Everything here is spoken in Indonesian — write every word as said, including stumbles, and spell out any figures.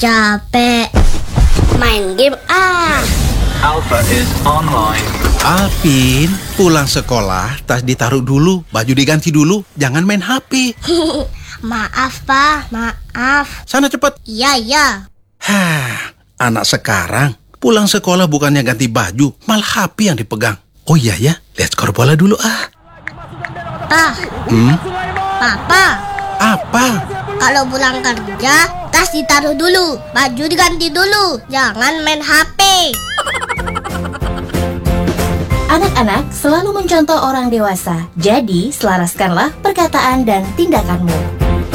capek. Main game ah. Alpha is online. Alvin, pulang sekolah, tas ditaruh dulu, baju diganti dulu, jangan main H P. Maaf, Pak. Maaf. Sana cepet. Iya, iya. Hah, anak sekarang pulang sekolah bukannya ganti baju, malah H P yang dipegang. Oh iya ya, lihat skor bola dulu ah. Pak. Hmm? Papa. Apa? Kalau pulang kerja, tas ditaruh dulu, baju diganti dulu, jangan main H P. Anak-anak selalu mencontoh orang dewasa, jadi selaraskanlah perkataan dan tindakanmu.